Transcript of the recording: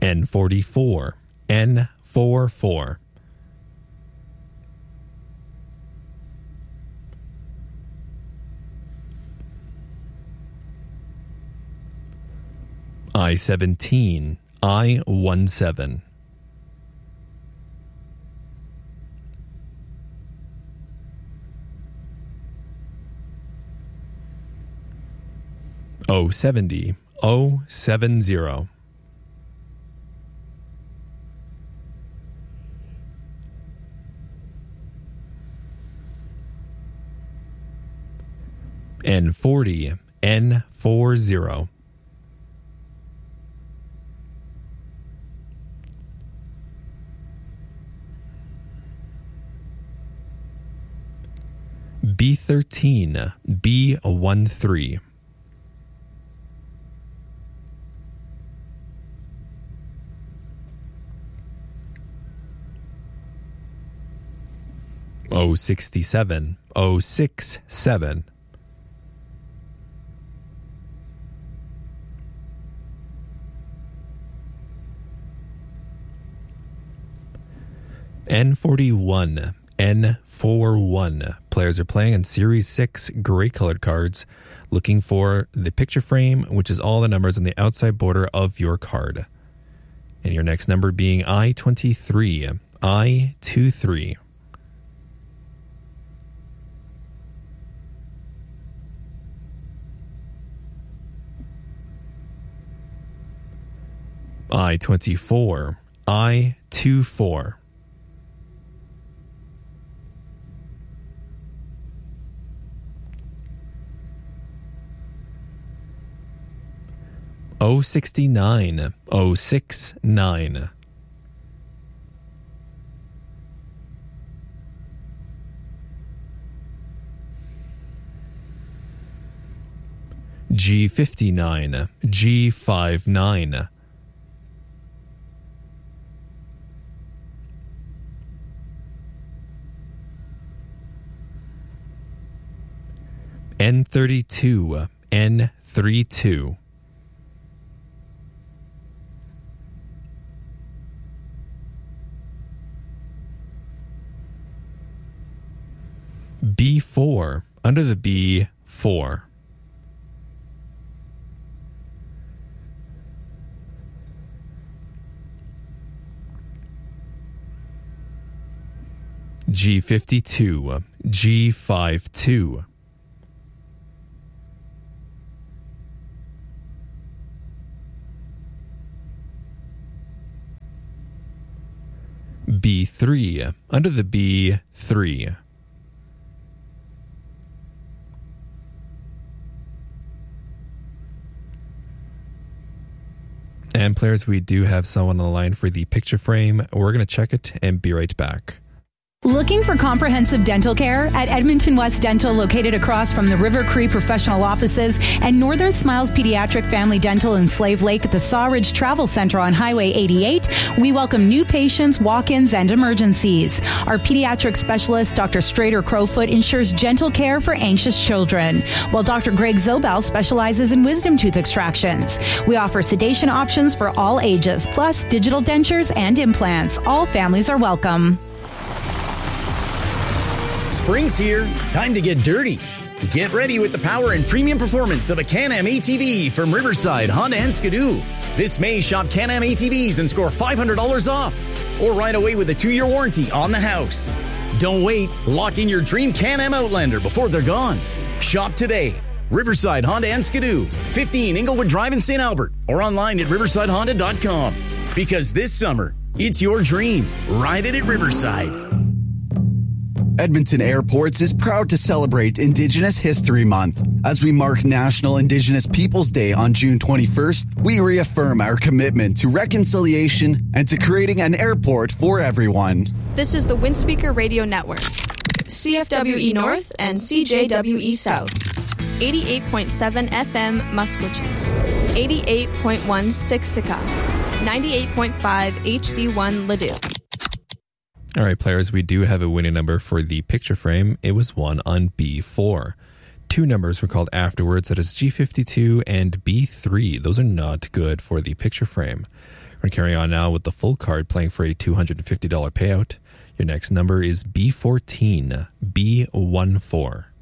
N44, N44. I-17, I-17. O-70, O-70. N40, N40. B13, B13. O67, O67. N41, N41. Players are playing on Series 6 gray colored cards, looking for the picture frame, which is all the numbers on the outside border of your card. And your next number being I-23, I-23. I-24, I-24. O69, O69. G59, G59. N32, N32. B4, under the B4. G52, G52. B3, under the B3. And players, we do have someone on the line for the picture frame. We're going to check it and be right back. Looking for comprehensive dental care? At Edmonton West Dental, located across from the River Cree professional offices and Northern Smiles Pediatric Family Dental in Slave Lake at the Sawridge Travel Center on Highway 88, we welcome new patients, walk-ins, and emergencies. Our pediatric specialist, Dr. Strader Crowfoot, ensures gentle care for anxious children, while Dr. Greg Zobel specializes in wisdom tooth extractions. We offer sedation options for all ages, plus digital dentures and implants. All families are welcome. Spring's here. Time to get dirty. Get ready with the power and premium performance of a Can-Am ATV from Riverside, Honda and Skidoo. This May, shop Can-Am ATVs and score $500 off. Or ride away with a 2-year warranty on the house. Don't wait. Lock in your dream Can-Am Outlander before they're gone. Shop today. Riverside, Honda and Skidoo. 15 Inglewood Drive in St. Albert. Or online at riversidehonda.com. Because this summer, it's your dream. Ride it at Riverside. Edmonton Airports is proud to celebrate Indigenous History Month. As we mark National Indigenous Peoples Day on June 21st, we reaffirm our commitment to reconciliation and to creating an airport for everyone. This is the Windspeaker Radio Network. CFWE North and CJWE South. 88.7 FM Muskwachees. 88.1 Siksika. 98.5 HD1 Leduc. All right, players, we do have a winning number for the picture frame. It was one on B4. 2 numbers were called afterwards. That is G52 and B3. Those are not good for the picture frame. We're going to carry on now with the full card, playing for a $250 payout. Your next number is B14, B14.